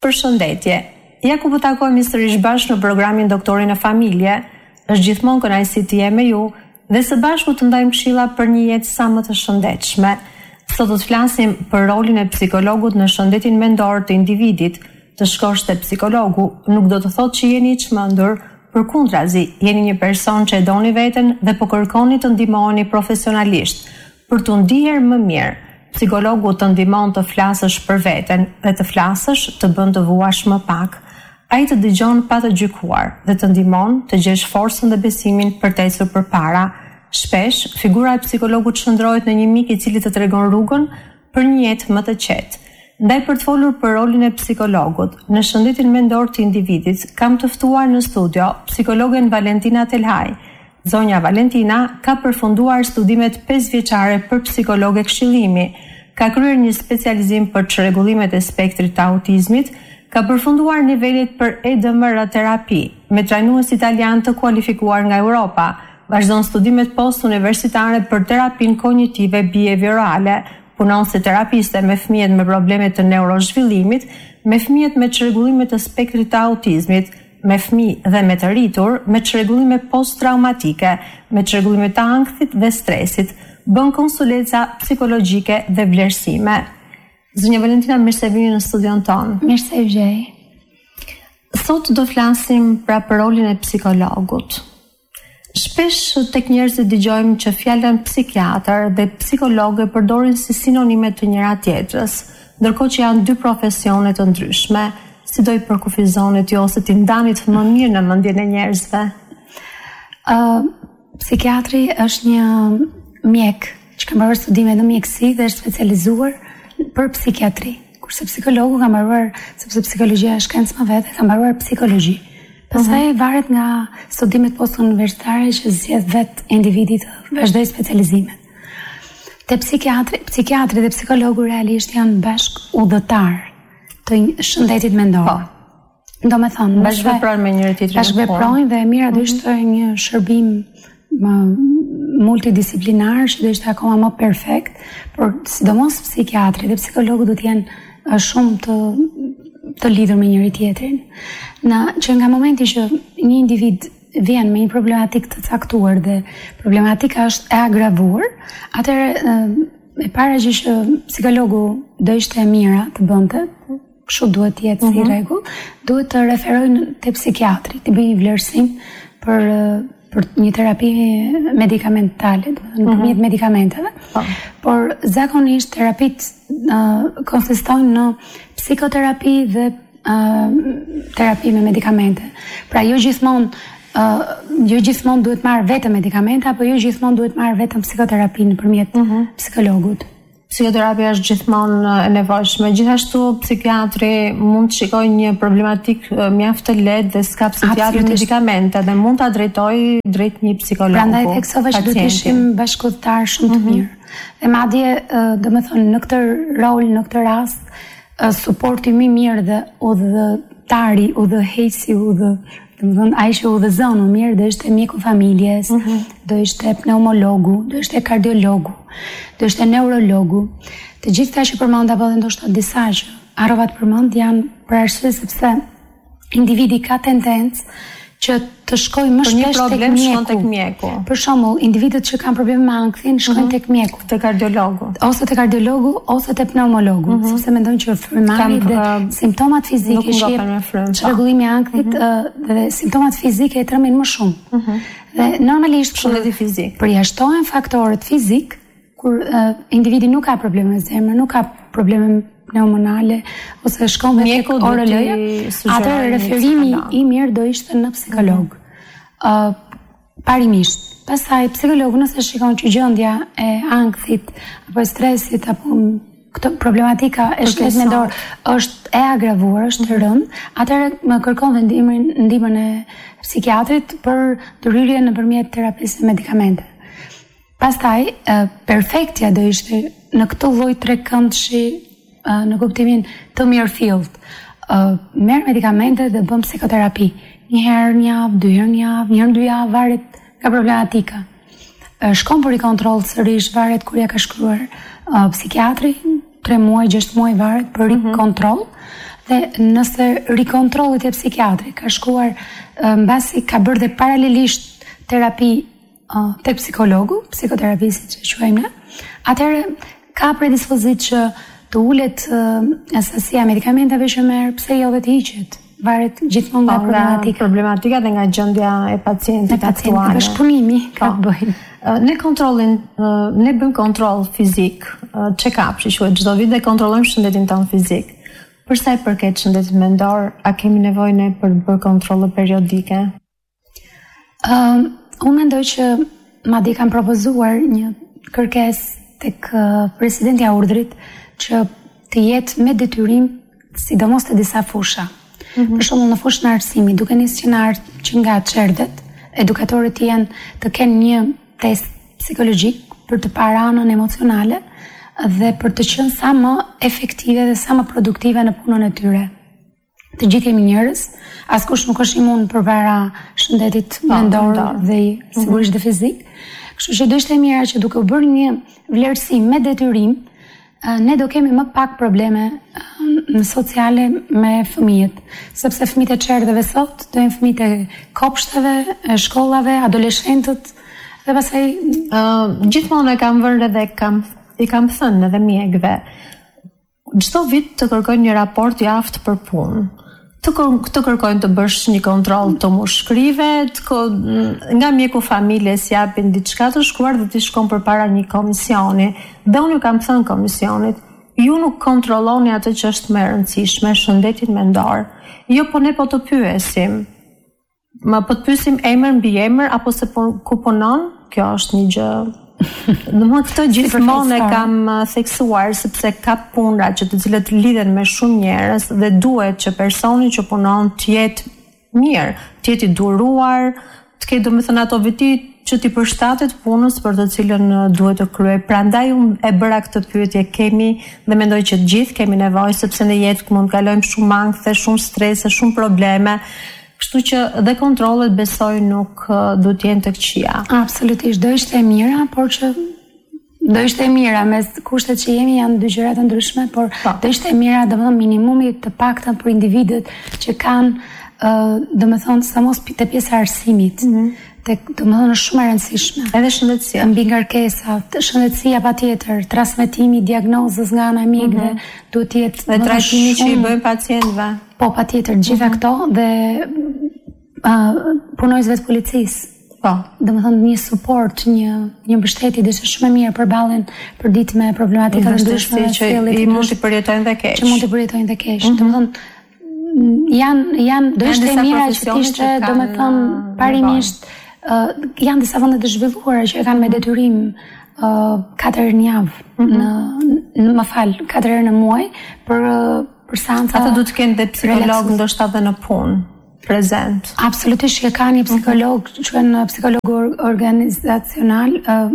Përshëndetje. Ja ku po takohemi sërish bashkë në programin Doktori në Familje. Është gjithmonë kënaqësi të jem me ju dhe së bashku të ndajmë këshilla për një jetë sa më të shëndetshme. Sot do të flasim për rolin e psikologut në shëndetin mendor të individit. Të shkosh te psikologu nuk do të thotë që jeni i çmendur, përkundrazi, jeni një person që e doni veten dhe po kërkoni të ndihmoheni profesionalisht për të ndiher më mirë. Psikologu të ndihmon të flasësh për veten dhe të flasësh të bën të vuash më pak. Ai të dëgjon pa të gjykuar dhe të ndihmon të gjesh forcën dhe besimin për të ecur përpara. Shpesh, figura e psikologut shndrohet në një mik i cili të tregon rrugën për një jetë më të qetë. Ndaj për të folur për rolin e psikologut në shëndetin mendor të individit, kam të ftuar në studio psikologen Valentina Telhaj. Zonja Valentina ka përfunduar studimet 5 vjeçare për psikologe këshillimi, ka kryer një specializim për çrregullimet e spektrit të autizmit, ka përfunduar nivelet për EDMR terapi me trajnues italian të kualifikuar nga Europa, vazhdon studimet post-universitare për terapinë kognitive behaviorale, punon si terapiste me fëmijët me probleme të neurozhvillimit, me fëmijët me çrregullime të spektrit të autizmit, me fëmijë dhe me të rritur, me çrregullime post-traumatike, me çrregullime të ankthit dhe stresit, bën konsulenca psikologjike dhe vlerësime. Zonja Valentina, mirë se vini në studion tonë. Mirë se vjej. Sot do flasim pra për rolin e psikologut. Shpesh tek njerëzit dëgjojmë që fjalën psikiatër dhe psikolog e përdorin si sinonime të njëra tjetrës, ndërkohë që janë dy profesione të ndryshme. Si do i përkufizonit jo ose t'i ndanit më mirë në mendjen e njerëzve? Psikiatri është një mjek që ka mbaruar studime në mjekësi dhe është specializuar për psikiatri. Kurse psikologu ka mbaruar, sepse psikologjia është shkencë më vetë, ka mbaruar psikologji. Pastaj varet nga studimet post-universitare që zgjedh vetë individi të vazhdojë specializimet. Te psikiatri dhe psikologu realisht janë bashk udhëtar të shëndetit mendor. Do me thonë, bashkëveprojnë me njëri tjetrin. Bashkëveprojnë dhe mira do ishte një shërbim multidisiplinar që do ishte akoma më perfekt, por sidomos psikiatri dhe psikologu do të jenë shumë të lidhur me njëri tjetrin. Që nga momenti që një individ vjen me një problematik të caktuar dhe problematika është e agravuar, atëherë e para që psikologu do ishte e mira të bënte, kështu duhet të jetë si rregull, duhet të referojnë te psikiatri, të bëjë një vlerësim për një terapi medikamentale, nëpërmjet medikamenteve. Por zakonisht terapitë konsistojnë në psikoterapi dhe terapi me medikamente. Pra jo gjithmonë duhet marrë vetëm medikamente, apo jo gjithmonë duhet marrë vetëm psikoterapi nëpërmjet psikologut. Psikoterapia është gjithmonë e nevojshme. Gjithashtu psikiatri mund të shikojë një problematik mjaft të lehtë dhe s'ka psikiatri medikamente dhe mund ta drejtojë drejt një psikologu. Prandaj theksova që duhet të ishim bashkëudhëtar shumë të mirë. Dhe madje, domethënë në këtë rol, në këtë rast, suporti më i mirë dhe udhëtari, udhëheqësi, domethënë ai që udhëzon më mirë do ishte mjeku familjes, do ishte pneumologu, do ishte kardiologu, do ishte neurologu. Të gjithë këta që përmenda, apo ndoshta disa që harrova të përmend janë për arsye sepse individi ka tendencë që të shkojë më shpesh tek mjeku. Për shembull, individët që kanë probleme me ankthin shkojnë tek mjeku, te kardiologu, ose te pneumologu, sepse mendojnë që frymari dhe simptomat fizike çrregullimi i ankthit dhe simptomat fizike e trembin më shumë. Dhe normalisht shëndeti fizik përjashtohen faktorët fizik kur individi nuk ka probleme me zemrën, nuk ka probleme pneumonale ose shkon me oroloja, atëherë referimi i mirë do ishte në psikolog. Parimisht. Pastaj psikologu nëse shikon që gjendja e ankthit apo e stresit apo këtë problematika e shëndetit mendor është e agravuar, është e rëndë, atëherë më kërkon ndihmën e psikiatrit për ndryrje nëpërmjet terapisë me medikamente. Pastaj perfektja do ishte në këtë lloj trekëndshi në kuptimin të mirëfillt. Merr medikamente dhe bën psikoterapi. Një herë në javë, 2 herë në javë, 1 herë në 2 javë, varet nga problematika. Shkon për i kontroll sërish, varet kur ja ka shkruar psikiatri, 3 muaj, 6 muaj varet për kontroll Dhe nëse rikontrollit e psikiatri ka shkuar mbasi ka bërë dhe paralelisht terapi tek psikologu, psikoterapi siç e quajmë ne, atëherë ka predispozit që të ulet sasia medikamenteve që merr, pse jo dhe të hiqet. Varet gjithmonë nga problematika dhe nga gjendja e pacientit aktuale. Është punimi ka të bëjnë. Ne bëjmë kontroll fizik, check-up, që quhet çdo vit dhe kontrollojmë shëndetin tonë fizik. Për sa i përket shëndetit mendor, a kemi nevojë ne për të bërë kontrolle periodike? Unë mendoj që madje kam propozuar një kërkesë tek presidenti i urdhrit që të jetë me detyrim, sidomos te disa fusha. Për shembull në fushën e arsimit, duke nisë që nga çerdhet, edukatorët të kenë një test psikologjik për të parë anën emocionale dhe për të qenë sa më efektive dhe sa më produktive në punën e tyre. Të gjithë jemi njerëz, askush nuk është imun përpara shëndetit mendor dhe sigurisht dhe fizik. Kështu që do ishte mirë që duke u bërë një vlerësim me detyrim, ne do kemi më pak probleme sociale me fëmijët, sepse fëmijët e çerdheve sot do jenë fëmijët e kopshteve, e shkollave, adoleshentët dhe pastaj gjithmonë e kam vënë edhe i kam thënë edhe mjekëve, çdo vit të kërkojnë një raport javë për punë. Të kërkojnë të bësh një kontroll të mushkrive, nga mjeku familjes japin diçka të shkruar dhe ti shkon përpara një komisioni. Dhe unë ju kam thënë komisionit, ju nuk kontrolloni atë që është më e rëndësishme, shëndetin mendor. Jo, po ne po të pyesim. Po të pyesim emër mbi emër apo se ku punon? Kjo është një gjë. Domethënë këtë gjithmonë e kam theksuar sepse ka puna që të cilët lidhen me shumë njerëz dhe duhet që personi që punon të jetë mirë, të jetë i duruar, të ketë domethënë ato veti që t'i përshtatet punës për të cilën duhet të kryej. Prandaj unë e bëra këtë pyetje, kemi dhe mendoj që të gjithë kemi nevojë sepse në jetë mund të kalojmë shumë ankth, shumë stres, shumë probleme. Kështu që dhe kontrollet besoj nuk do të jenë të këqija. Absolutisht, do ishte e mira, por që do ishte e mira me kushtet që jemi janë dy gjëra të ndryshme, por do ishte e mira domethënë minimumi të paktën për individët që kanë domethënë sa mos te pjesa e arsimit. Domethënë është shumë e rëndësishme. Edhe shëndetësia. Mbi ngarkesa, shëndetësia patjetër, transmetimi i diagnozës nga ana e mjekëve duhet të jetë dhe trajtimi që i bëjmë pacientëve. Po, patjetër, gjitha këto dhe punojësve të policisë. Po, domethënë një suport, një mbështetje dhe shumë e mirë përballen përditje me problematika të ndryshme që i mund të përjetojnë dhe keq. Që mund të përjetojnë dhe keq. Domethënë janë do ishte e mira që të ishte domethënë parimisht janë disa vende të zhvilluara që e kanë me detyrim 4 herë në javë në 4 herë në muaj për seanca. Ata duhet të kenë dhe psikolog ndoshta edhe në punë prezent. Absolutisht që ka një psikolog, quhen psikologu organizacional,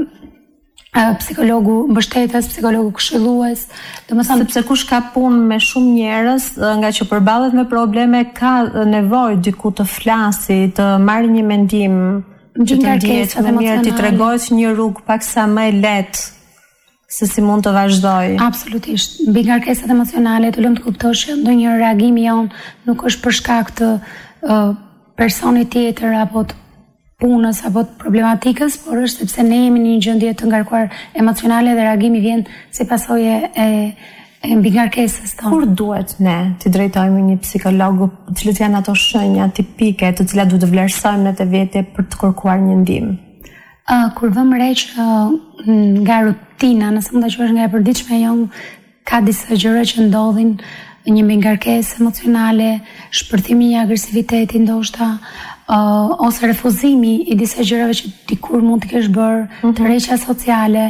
psikologu mbështetës, psikologu këshillues, domethënë sepse kush ka punë me shumë njerëz, nga që përballet me probleme, ka nevojë diku të flasi, të marrë një mendim, që të ndihet më mirë, të tregojë një rrugë paksa më e lehtë se si mund të vazhdoj. Absolutisht. Mbi ngarkesat emocionale, të lëm të kuptosh që ndonjë reagimi jon nuk është për shkak të personit tjetër apo të punës apo të problematikës, por është sepse ne jemi në një gjendje të ngarkuar emocionale dhe reagimi vjen si pasojë e mbi ngarkesës tonë. Kur duhet ne të drejtojmë një psikolog, cilët janë ato shenja tipike të cilat duhet të vlerësojmë në të vete për të kërkuar një ndihmë? Kur vëmë re që nga rutina, nëse mund ta quash nga e përditshme jon, ka disa gjëra që ndodhin, një ngarkesë emocionale, shpërthimi i agresivitetit ndoshta, ose refuzimi i disa gjërave që dikur mund të kesh bërë, tërheqja sociale,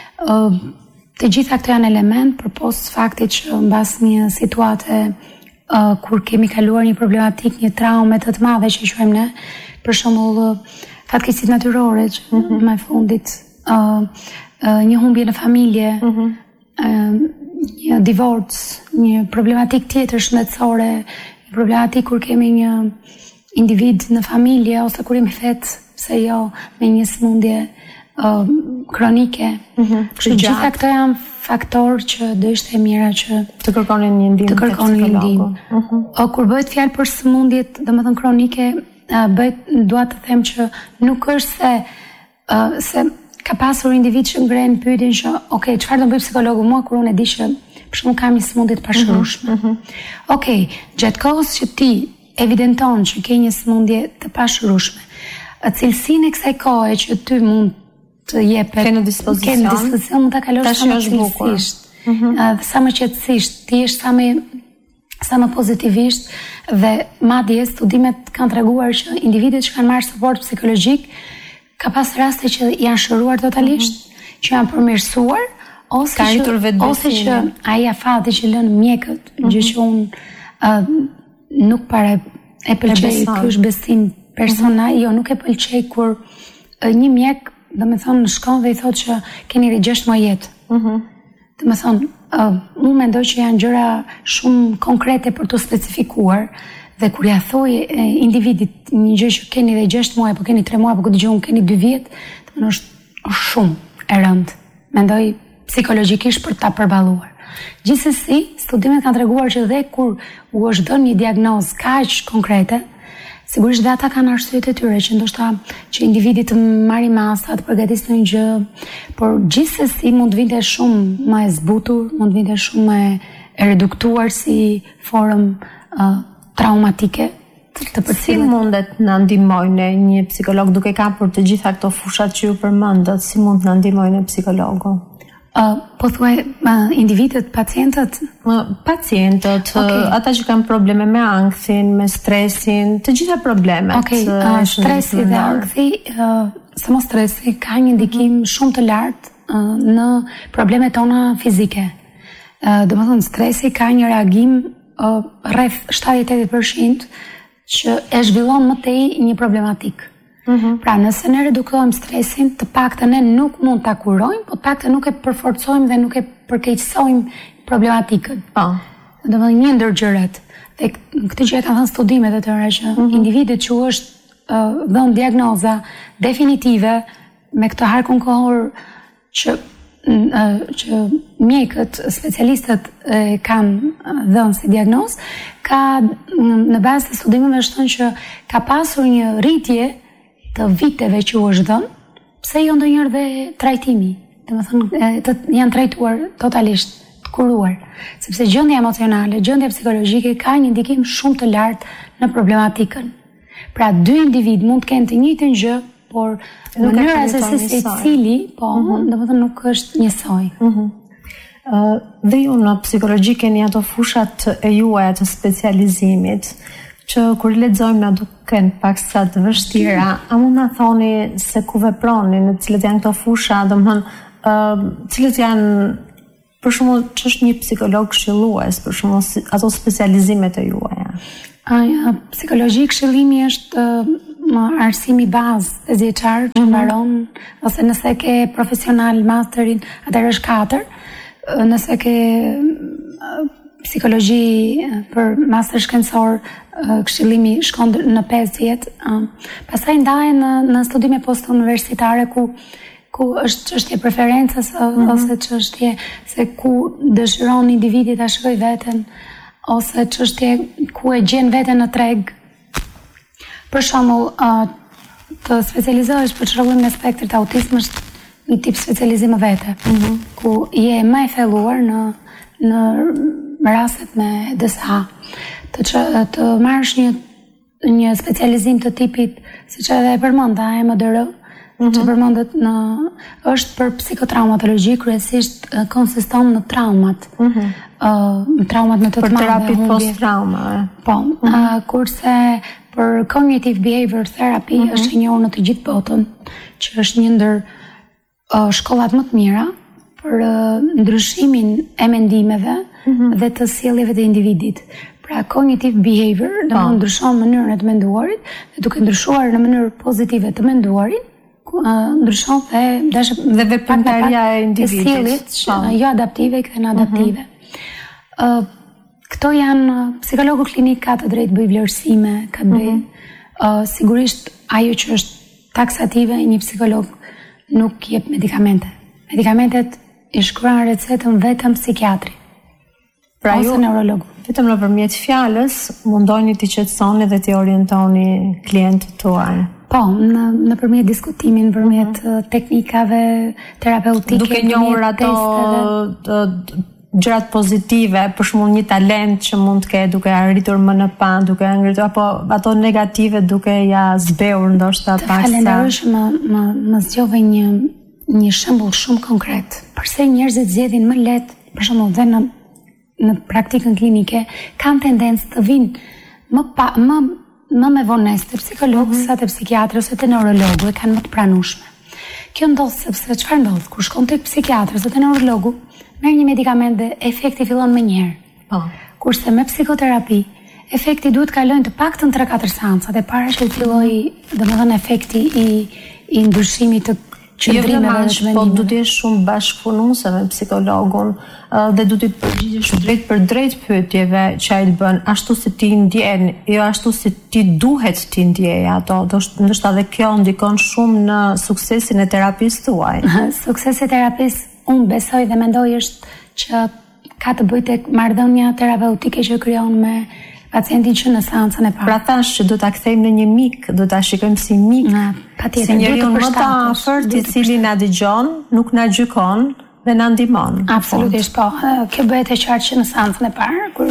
të gjitha këto janë element përpos faktit që mbas një situate kur kemi kaluar një problematik, një traume të madhe që quajmë ne, për shembull fatkeqësitë natyrore që më fundit, një humbje në familje, një divorc, një problematik tjetër shëndetësore, një problematik kur kemi një individ në familje ose kur jemi fetë, pse jo, me një sëmundje kronike. Kështu gjitha këto janë faktor që do ishte e mira që të kërkonin një ndihmë të kërkonin një ndihmë. Kur bëhet fjalë për sëmundjet, domethënë kronike, dua të them që nuk është se ka pasur individ që ngren pyetjen që okay, çfarë do bëj psikologu mua kur unë e di që për shembull kam një sëmundje të pashërueshme. Okay, gjatë kohës që ti evidenton që ke një sëmundje të pashërueshme, cilësinë e kësaj kohe që ty mund të jepet në dispozicion mund ta kalosh sa më cilësisht. Sa më qetësisht, ti je sa më pozitivisht dhe madje studimet kanë treguar që individët që kanë marrë suport psikologjik ka pas raste që janë shëruar totalisht, që janë përmirësuar ose që ai afati që lën mjekët, gjë që unë nuk para e pëlqej, ky është besim personal, jo nuk e pëlqej kur një mjek domethënë shkon dhe i thotë që keni edhe 6 muaj jetë. Domethënë, unë mendoj që janë gjëra shumë konkrete për të specifikuar dhe kur ja thoj individit një gjë që keni edhe 6 muaj, apo keni 3 muaj, apo këtë gjë keni 2 vjet, domethënë është shumë e rëndë. Mendoj psikologjikisht për ta përballuar. Gjithsesi, studimet kanë treguar që dhe kur u është dhënë një diagnozë kaq konkrete, sigurisht dhe ata kanë arsyet e tyre që ndoshta që individi të marrë masa, të përgatisë në një gjë, por gjithsesi mund të vinte shumë më e zbutur, mund të vinte shumë më e reduktuar si formë traumatike të përcillet. Si mundet na ndihmojnë një psikolog duke kapur të gjitha këto fushat që ju përmendët, si mund na ndihmojnë psikologu? Po thuaj individët, pacientët? Pacientët, ata që kanë probleme me ankthin, me stresin, të gjitha problemet. Stresi dhe ankthi, samo stresi ka një ndikim shumë të lartë në problemet tona fizike. Domethënë stresi ka një reagim rreth 70-80% që e zhvillon më tej një problematik. Pra nëse ne reduktojmë stresin, të paktën ne nuk mund ta kurojmë, po të paktën nuk e përforcojmë dhe nuk e përkeqësojmë problematikën. Domethënë një ndër gjërat. Dhe këtë gjë kanë thënë studimet e tëra që individët që është dhënë diagnoza definitive me këtë harkun kohor që mjekët, specialistët kanë dhënë si diagnozë, ka në bazë të studimeve është thënë që ka pasur një rritje të viteve që u është dhënë, pse jo ndonjëherë dhe trajtimi, domethënë janë trajtuar totalisht të kuruar, sepse gjendja emocionale, gjendja psikologjike ka një ndikim shumë të lartë në problematikën. Pra dy individ mund të kenë të njëjtën gjë, por mënyra se si secili, domethënë nuk është njësoj. Dhe ju në psikologji keni ato fushat e juaja të specializimit, që kur lexojmë na duken paksa të vështira, a mund na thoni se ku veproni, në cilët janë këto fusha, domethënë cilët janë për shembull ç'është një psikolog këshillues, për shembull ato specializimet e juaja? Psikologji këshillimi është arsimi bazë 5 vjeçar që mbaron, ose nëse ke profesional masterin, atëherë është 4. Nëse ke psikologji për master shkencor, këshillimi shkon në 5 vjet. Pastaj ndahen në studime post-universitare ku është çështje preferencës ose çështje se ku dëshiron individi ta shkojë veten, ose çështje ku e gjen veten në treg. Për shembull, të specializohesh për çrregullim në spektrit të autizmit është një tip specializimi vete, ku je më e thelluar në rastet me DSA, të marrësh një specializim të tipit, siç edhe e përmenda EMDR, që përmendet është për psikotraumatologji, kryesisht konsiston në traumat. Traumat në të për terapi post-trauma. Po, kurse për cognitive behavior therapy është e njohur në të gjithë botën, që është një ndër shkollat më të mira për ndryshimin e mendimeve dhe të sjelljeve të individit. Pra cognitive behavior do të ndryshon mënyrën e të menduarit, dhe duke ndryshuar në mënyrë pozitive të menduarin, ndryshon dhe veprimtarja e individit, jo adaptive, këthe në adaptive. Këto janë, psikologu klinik ka të drejtë bëj vlerësime, ka të bëj, sigurisht ajo që është taksative, një psikolog nuk jep medikamente. Medikamentet i shkruan recetën vetëm psikiatri. Pra ose neurologu. Vetëm nëpërmjet fjalës mundoni t'i qetësoni dhe t'i orientoni klientët tuaj. Po, nëpërmjet diskutimin, nëpërmjet teknikave terapeutike, duke njohur ato gjërat pozitive, për shembull një talent që mund të ketë duke arritur më në pa, duke ngritur apo ato negative duke ja zbehur ndoshta pak. Falenderoj që më zgjove një shembull shumë konkret. Përse njerëzit zgjedhin më lehtë, për shembull, dhe në praktikën klinike kanë tendencë të vinë më me vonesë te psikolog sa te psikiatri ose te neurologu, e kanë më të pranueshme. Kjo ndodh sepse çfarë ndodh? Kur shkon tek psikiatri ose te neurologu, merr një medikament dhe efekti fillon më njëherë. Po. Kurse me psikoterapi, efekti duhet kalojnë të paktën 3-4 seancat e para që të fillojë, domethënë efekti i ndryshimit të qëndrimeve dhe shmendimeve. Po duhet të jesh shumë bashkëpunuese me psikologun dhe duhet të përgjigjesh drejt për drejt pyetjeve që ai të bën, ashtu si ti ndjen, jo ashtu si ti duhet ti ndjej ato. Ndoshta edhe kjo ndikon shumë në suksesin e terapisë tuaj. Suksesi i terapisë, unë besoj dhe mendoj është që ka të bëjë tek marrëdhënia terapeutike që krijon me pacientin që në seancën e parë. Pra thash që do ta kthejmë në një mik, do ta shikojmë si mik, patjetër, si njeriu më të afërt, i cili na dëgjon, nuk na gjykon dhe na ndihmon. Absolutisht po. Kjo bëhet e qartë që në seancën e parë, kur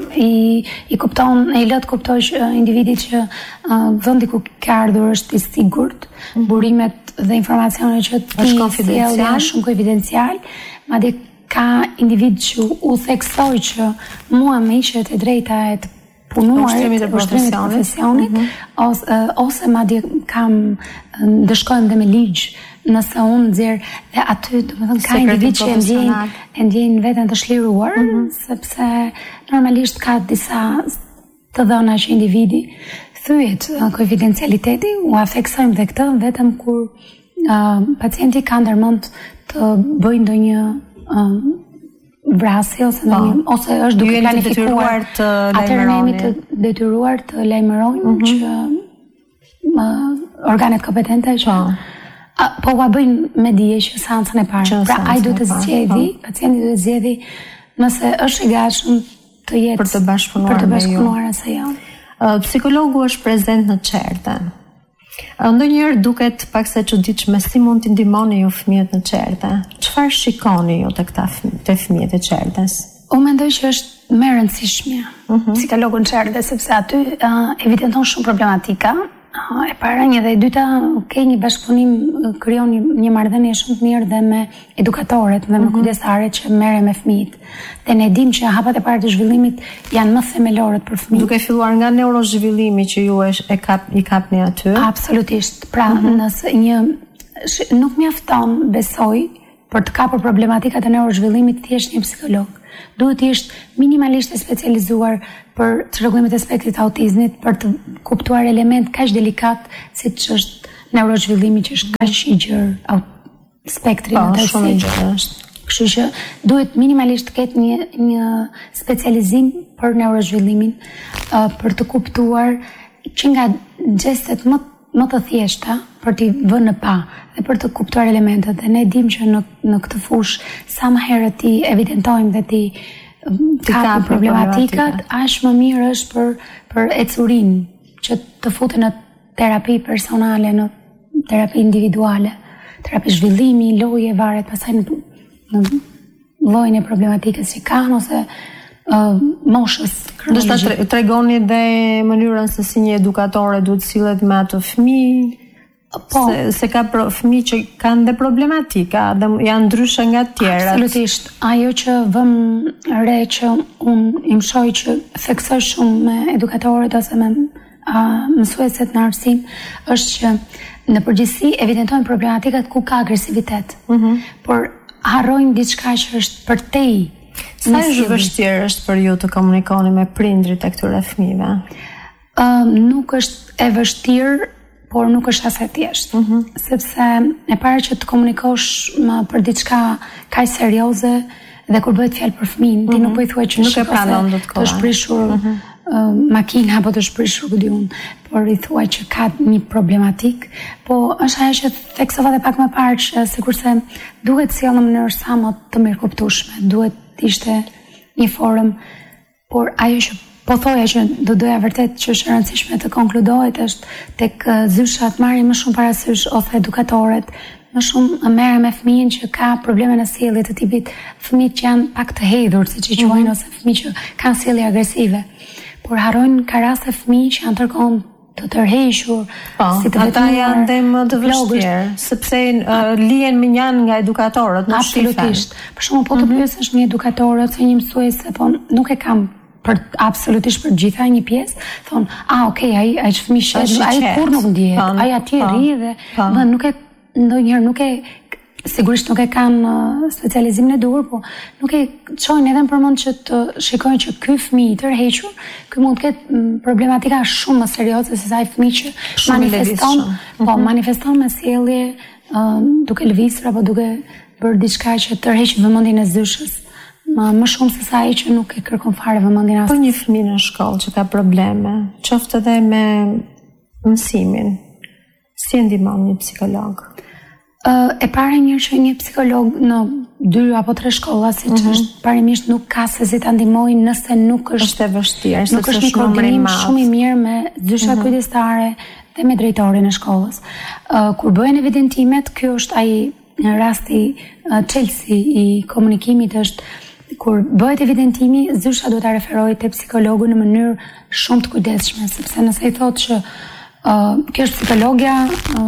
i kupton, i lë të kuptojë individit që vendi ku ka ardhur është i sigurt, burimet dhe informacionet që ti sjell janë shumë konfidencial, madje ka individ që u theksoj që mua më ishet e drejta e të punuar të profesionit, ose madje kam ndëshkojmë dhe me ligj nëse unë nxjerr dhe aty domethënë ka individ që e ndjejnë veten të shliruar, sepse normalisht ka disa të dhëna që individi thyet konfidencialiteti, u theksojmë dhe këtë vetëm kur pacienti ka ndërmend të bëjë ndonjë vrasje ose është duke planifikuar të lajmëroni, të detyruar të lajmërojnë që organet kompetente që po ua bëjnë me dije që seancën e parë. Pra ai duhet të zgjedhë, pacienti duhet të zgjedhë nëse është i gatshëm të jetë për të bashkëpunuar ose jo. Psikologu është prezent në çerte. Ndonjëherë duket pak se çuditshme si mund t'i ndihmoni ju fëmijët në çerte. Çfarë shikoni ju te fëmijët e çertes? Unë mendoj që është më e rëndësishme psikologu në çerte, sepse aty evidenton shumë problematika. E para, një dhe e dyta, një bashkëpunim krijon një marrëdhënie shumë të mirë dhe me edukatorët dhe me kujdesaret që merren me fëmijët. Dhe ne dimë që hapat e para të zhvillimit janë më themelorët për fëmijët. Duke filluar nga neurozhvillimi që ju i kapni aty. Absolutisht. Pra, nëse nuk mjafton, besoj, për të kapur problematikat e neurozhvillimit thjesht një psikolog. Duhet të jesh minimalisht e specializuar për çrregullimet e spektrit autizmit, për të kuptuar element kaq delikat siç është neurozhvillimi, që është kaq i gjerë spektri shumë i gjerë është. Kështu që duhet minimalisht të ketë një specializim për neurozhvillimin, për të kuptuar që nga gjestet më të thjeshta për t'i vënë në pa dhe për të kuptuar elementet. Dhe ne dimë që në këtë fushë sa më herët ti evidentojmë dhe ti kapim problematikat, aq më mirë është për ecurin që të futen në terapi personale, në terapi individuale, terapi zhvillimi, loje, varet pastaj në llojin e problematikës që kanë ose moshës kronologjike. Do të tregoni dhe mënyrën se si një edukatore duhet sillet me atë fëmijë. Po, se ka fëmijë që kanë dhe problematika, dhe janë ndryshe nga të tjerët. Absolutisht. Ajo që vëm re që unë i mësoj që theksoj shumë me edukatorët ose me mësueset në arsim, është që në përgjithësi evidentojnë problematikat ku ka agresivitet, por harrojnë diçka që është përtej. Sa është vështirë është për ju të komunikoni me prindrit e këtyre fëmijëve? Nuk është e vështirë, por nuk është as e thjeshtë, sepse e para që të komunikosh për diçka kaq serioze dhe kur bëhet fjalë për fëmijën, ti nuk po i thuaj që nuk e pranon dot kohë. Të shprishur makina apo të shprish nuk di unë, por i thuaj që ka një problematik, po është ajo që theksova dhe pak më parë që sikurse duhet sjell në mënyrë sa më të mirëkuptueshme, duhet ishte një forum, por ajo që po thoja që do doja vërtet që është e rëndësishme të konkludohet është tek zyshat marrin më shumë parasysh ose edukatorët më shumë merren me fëmijën që ka probleme në sjellje të tipit fëmijë që janë pak të hedhur, siç i quajnë, ose fëmijë që kanë sjellje agresive. Por harrojnë ka raste fëmijë që janë tërkohën të tërhequr, si të ata janë dhe më të vështirë, sepse lihen me njën nga edukatorët, nuk shifen. Absolutisht. Për shembull, po të pyesësh një edukator ose një mësuese, po nuk e kam absolutisht për gjitha një pjesë, thonë, okay, ai fëmijë, ai kur nuk ndihet, ai atje rri dhe nuk e ndonjëherë nuk e sigurisht nuk e kanë specializimin e duhur, po nuk e çojnë edhe në përmend që të shikojnë që ky fëmijë i tërhequr, ky mund të ketë problematika shumë më serioze se sa ai fëmijë që manifeston me sjellje duke lëvizur apo duke bërë diçka që tërheq vëmendjen e zyshës. Më shumë se sa ai që nuk e kërkon fare vëmendjen as. Po një fëmijë në shkollë që ka probleme, qoftë edhe me mësimin, si ndihmon një psikolog? E para njërë që një psikolog në 2 apo 3 shkolla, si që është parimisht nuk ka se si ta ndihmojnë nëse nuk është e vështirë, nuk është një koordinim shumë i mirë me zyshat kujdestare dhe me drejtorin e shkollës. Kur bëhen evidentimet, kjo është ai rasti çelësi i komunikimit, është kur bëhet evidentimi, zysha duhet ta referojë te psikologu në mënyrë shumë të kujdesshme, sepse nëse i thotë që kjo është psikologja,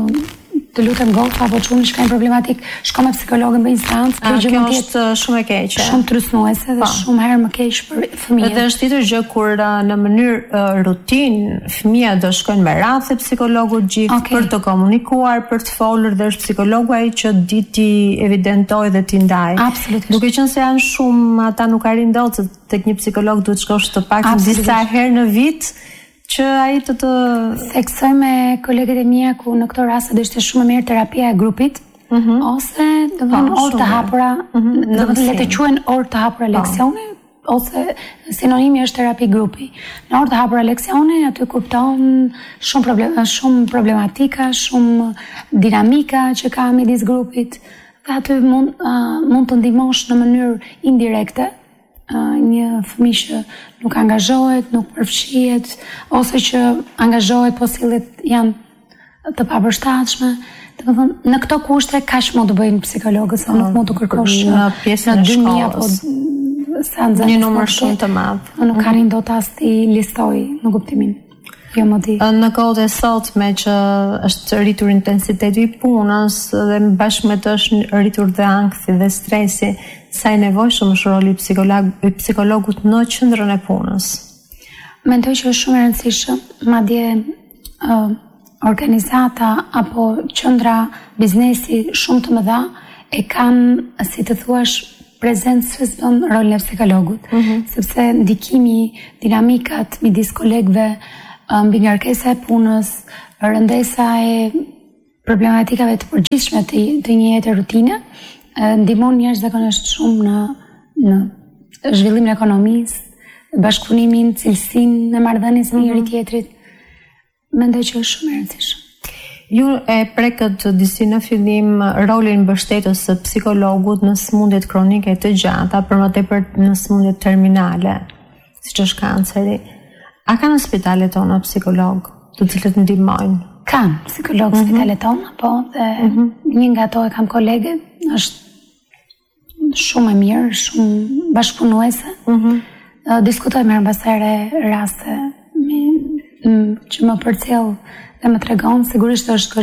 të lutem gofa apo çuni që kanë problematik, shko me psikologën në instancë, kjo është shumë e keqe. Shumë trysnuese dhe shumë herë më keq për fëmijët. Edhe është tjetër gjë kur në mënyrë rutinë fëmia do shkojnë me radhë te psikologu gjithë për të komunikuar, për të folur, dhe është psikologu ai që di ti evidentoj dhe ti ndaj. Absolutisht. Duke qenë se janë shumë, ata nuk arrin dot se tek një psikolog duhet shkosh të paktën disa herë në vit, që ai të theksoj me kolegët e mia ku në këto raste do ishte shumë mirë terapia e grupit, ose domethënë orë të hapura, domethënë le të quhen orë të hapura leksione, ose sinonimi është terapi grupi. Në orë të hapura leksione aty kupton shumë problematika, shumë dinamika që ka midis grupit, dhe aty mund të ndihmosh në mënyrë indirekte një fëmijë që nuk angazhohet, nuk përfshihet, ose që angazhohet po sillet janë të papërshtatshme. Domethënë në këto kushte kaq mund të bëjnë psikologët, sa nuk mund të kërkosh në pjesën e shkollës apo seanca një numër shumë të madh. Nuk arrin dot as ti listoj në kuptimin. Jo më di. Në kohët e sotme që është rritur intensiteti i punës dhe bashkë me të është rritur dhe ankthi dhe stresi, sa i nevojshëm është roli i psikologut në qendrën e punës? Mendoj që është shumë e rëndësishëm, madje organizata apo qendra biznesi shumë të mëdha e kanë, si të thuash, prezencës bën rolin e psikologut, sepse ndikimi, dinamikat midis kolegëve, mbi ngarkesa e punës, rëndesa e problematikave të përgjithshme të një jete rutine, ndihmon jashtëzakonisht shumë në zhvillimin e ekonomisë, bashkëpunimin, cilësinë e marrëdhënies me njëri tjetrit. Mendoj që është shumë e rëndësishme. Ju e prekët disi në fillim rolin mbështetës së psikologut në sëmundjet kronike të gjata, për më tepër në sëmundjet terminale, siç është kanceri. A ka në spitalet tona psikolog të cilët ndihmojnë? Kam psikolog në spitalet tona, po, dhe një nga ato e kam kolege, është shumë e mirë, shumë bashkëpunuese. Diskutojmë herë mbas here raste që më përcjell dhe më tregon, sigurisht është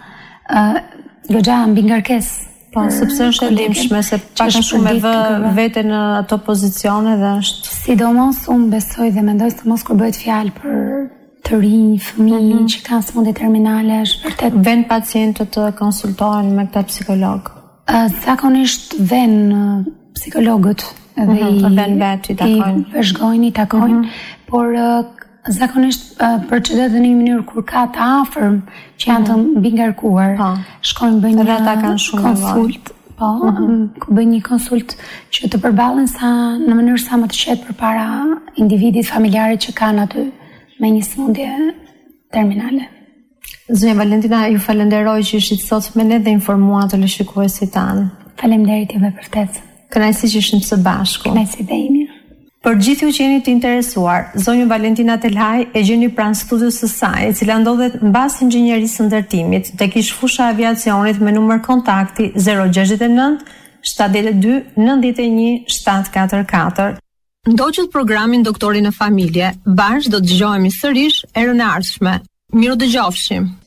goxha mbi ngarkesë. Po, sepse është e lindshme, se pak a shumë e vë vete në ato pozicione dhe është... Sidomos, unë besoj dhe mendoj se mos kur bëhet fjalë për të rinj, fëmijë që kanë sëmundje terminale, është vërtet... Vën pacientët të konsultohen me këta psikolog? Zakonisht vën psikologët dhe i vëzhgojnë, i takojnë, por zakonisht për që dhe një mënyrë kur ka të afërm që janë të mbi ngarkuar, shkojnë bëjnë një konsult, Po, ku bëj një konsult që të përballen në mënyrë sa më të qetë përpara individit familjarit që kanë aty me një sëmundje terminale. Zonja Valentina, ju falenderoj që ishit sot me ne dhe informuat të shikuesit tanë. Faleminderit juve për ftet. Kënaqësi që ishim së bashku. Kënaqësi dhe imi. Për gjithë ju që jeni të interesuar, zonjën Valentina Telhaj e gjeni pranë studios së saj, e cila ndodhet mbas inxhinierisë së ndërtimit, tek ish fusha e aviacionit me numër kontakti 069 72 91 744. Ndoqët programin Doktori në familje, bashkë do të dëgjohemi sërish erën e ardhshme. Miru dëgjofshim.